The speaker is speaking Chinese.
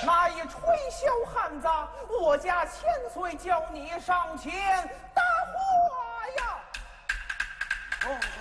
那一吹箫汉子，我家千岁叫你上前搭话呀。 哦。